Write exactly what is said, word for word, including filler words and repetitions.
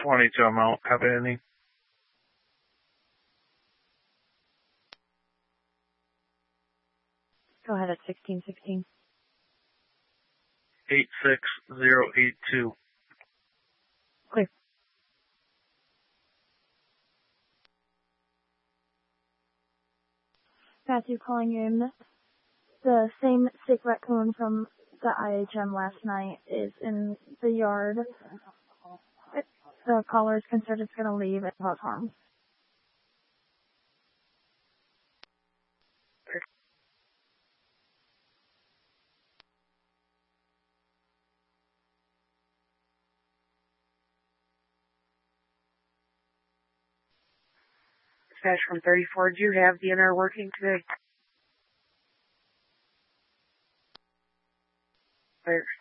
twenty-two, I'm out. Have any? Go ahead at sixteen sixteen. eight six zero eight two. Clear. Matthew calling in. The same sick raccoon from the I H M last night is in the yard. It, the caller is concerned it's going to leave and cause harm. Dispatch from thirty-four, do you have D N R working today? Clear.